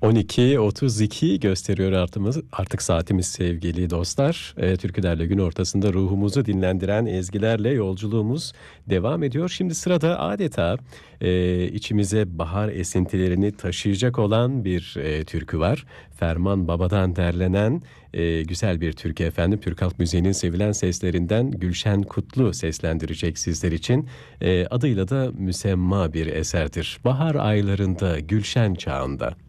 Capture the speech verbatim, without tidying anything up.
on iki otuz iki gösteriyor artımız, artık saatimiz sevgili dostlar. E, türkülerle gün ortasında ruhumuzu dinlendiren ezgilerle yolculuğumuz devam ediyor. Şimdi sırada adeta e, içimize bahar esintilerini taşıyacak olan bir e, türkü var. Ferman Baba'dan derlenen e, güzel bir türkü efendim. Türk Halk Müziği'nin sevilen seslerinden Gülşen Kutlu seslendirecek sizler için. E, adıyla da müsemma bir eserdir. Bahar aylarında, Gülşen çağında.